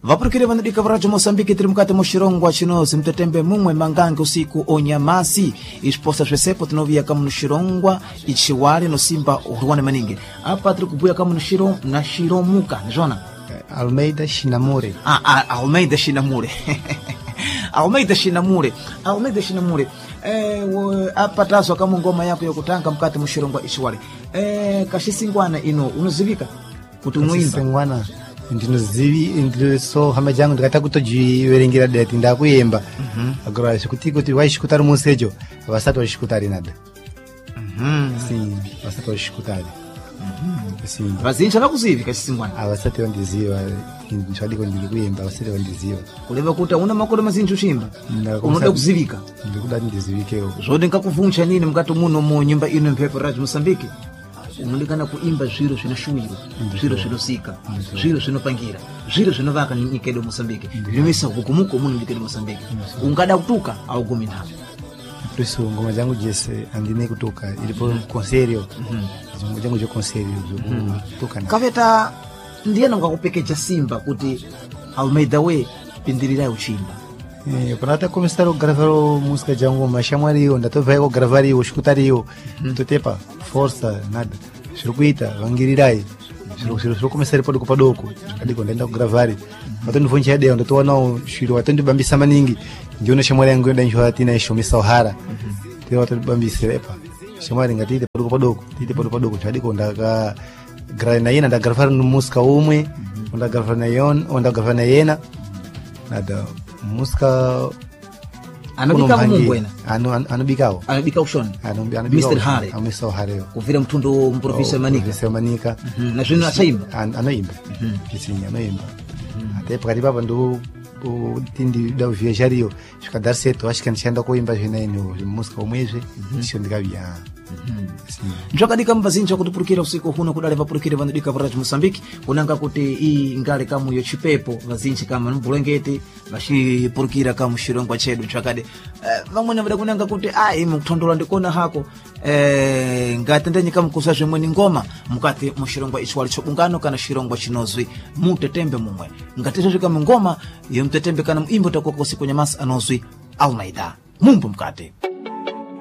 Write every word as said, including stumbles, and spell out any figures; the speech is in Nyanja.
vapurikire vanodika varadio Moçambique tiri mukati muxirongwa chinozi mtetembe mumwe mangange usiku onyamasi isposa zvesepo tinovia kamu nuxirongwa ichiwale nosimba uruwane maningi apa tiri kubuya kamu nuxiro na xiromuka nizvona Almeida Shinamure. ah, ah, Almeida Shinamure Almeida Shinamure Almeida Shinamure eh, apa tazwa kamu ngoma yako yokutanga mukati muxirongwa ichiwale eh, kaxisingwana ino unozivika kuti unoimba Kaxisingwana ndinozivi ndiso hama jangu ndikata kutojiverengera dati ndakuyemba Mhm. agora xikuti kuti waixikutari musejo vasati vaxikutari nada Mhm. sim vasati vaxikutari sim vazinji avakuzivi kaxisingwana avasati vandiziva ndixadiko ndiri kuyemba vasati vandiziva kuleva kuti una makore mazinji uchimba Ndako unoda msa- kuzivika ndikudati ndizivikewo zvode nkakuvuncha nini mukati muno mu nyumba ino mphepo radio Moçambique unodikana kuimba zviro zvinoshuwiro zviro zvinosika zviro zvinopangira zviro zvinovaka nyika yedu Moçambique zvinomisa kukumuka muno nyika yedu Moçambique ungada kutuka augumi navo priso ngoma jangu jese andine kutoka ilipo konserio ngoma jangu jo konserio jo kutoka na kaveta ndiyena ngakupekecha simba kuti Almeida we pindirirai uchimba Eh, quando até começaram a gravar música de alguma chamariam, ainda tô vendo gravario, escutariam, tu tepa, força, nada, circuita, vangirirai, circuita, circuita começaram por ocupar doco, cadê quando ainda gravar, mas não vou encher de onde tô não, shiro, até onde bambi samaningi, de onde chamaria alguém da enxoatina e chama Sahara, tem outro bambi serepa, chamaria ainda tite por ocupar doco, tite por ocupar doco, cadê quando a gra na yena da gravar música umwe, quando gravar na yon, quando gravar na yena, nada música anabika mungu ena ano anabikao anabika ushoni anabikao mister Hare mister Hare kuvira mtundo mprofesa manika professor manika Mhm, na zvino achaimba anaimba kisinya anaimba até pakati papa ndo tindi da viajario chikadar seto acho que anishanda kuimba zvenaino música omwezve isho ndikavya nzvakadika mvazinji akutipurukira usiku huno kudale vapurukire vanodika varadio Moçambique kunanga kuti iyi ngale kamu yochipepo vazinji kama mbulengeti vachipurukira kamu xirongwa chedu nzvakade eh, vamwene vada kunanga kuti ai mukutondola ndikona hako eh, ngati ndenyika mukuza zvimweni ngoma mukati muxirongwa ichiwali chobungano kana xirongwa chinozwi mutetembe mumwe ngati zvazvika mungoma yomtetembe kana muimbo takuwa usiku nyamasi anozwi Almeida mumbo mukati